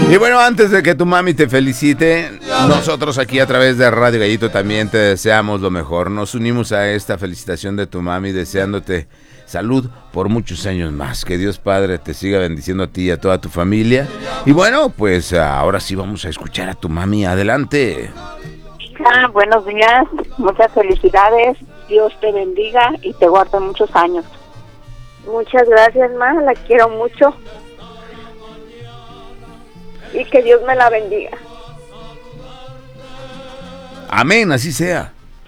Y bueno, antes de que tu mami te felicite, nosotros aquí a través de Radio Gallito también te deseamos lo mejor. Nos unimos a esta felicitación de tu mami deseándote salud por muchos años más. Que Dios Padre te siga bendiciendo a ti y a toda tu familia. Y bueno, pues ahora sí vamos a escuchar a tu mami. Adelante. Buenos días, muchas felicidades. Dios te bendiga y te guarde muchos años. Muchas gracias, ma, la quiero mucho. Y que Dios me la bendiga. Amén, así sea.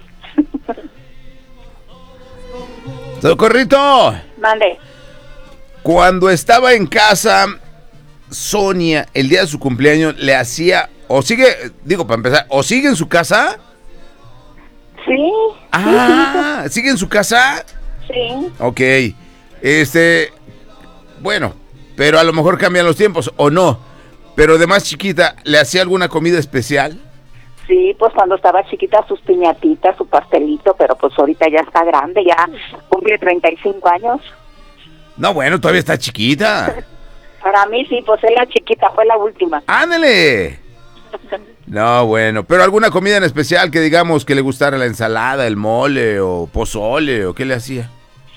Socorrito. Mande. Cuando estaba en casa, Sonia, el día de su cumpleaños, le hacía, o sigue, digo para empezar, o sigue en su casa. Sí. Ah, ¿sigue en su casa? Sí. Ok. Bueno, pero a lo mejor cambian los tiempos, o no. Pero de más chiquita, ¿le hacía alguna comida especial? Sí, pues cuando estaba chiquita sus piñatitas, su pastelito, pero pues ahorita ya está grande, ya cumple 35 años. No, bueno, todavía está chiquita. Para mí sí, pues es la chiquita, fue la última. ¡Ándale! No, bueno, pero alguna comida en especial que digamos que le gustara la ensalada, el mole o pozole, o qué le hacía.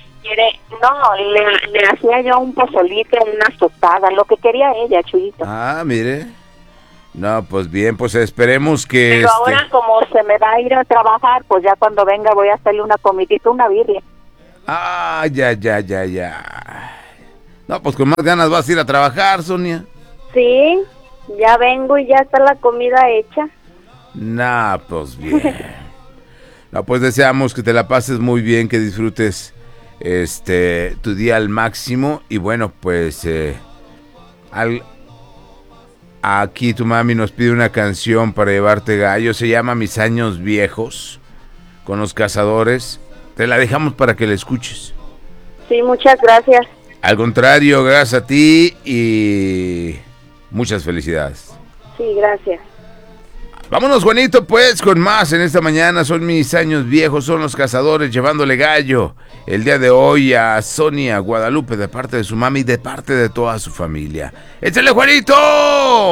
Le hacía yo un pozolito, una tostada, lo que quería ella, Chuyito. Ah, mire. No, pues bien, pues esperemos que... Pero ahora como se me va a ir a trabajar, pues ya cuando venga voy a hacerle una comidita, una birria. Ah, ya. No, pues con más ganas vas a ir a trabajar, Sonia. Sí, ya vengo y ya está la comida hecha. Nah, pues bien. No, pues deseamos que te la pases muy bien, que disfrutes tu día al máximo. Y bueno, pues aquí tu mami nos pide una canción para llevarte gallo. Se llama Mis Años Viejos, con Los Cazadores. Te la dejamos para que la escuches. Sí, muchas gracias. Al contrario, gracias a ti y muchas felicidades. Sí, gracias. Vámonos, Juanito, pues, con más en esta mañana. Son Mis Años Viejos, son Los Cazadores llevándole gallo el día de hoy a Sonia Guadalupe de parte de su mami y de parte de toda su familia. ¡Échale, Juanito!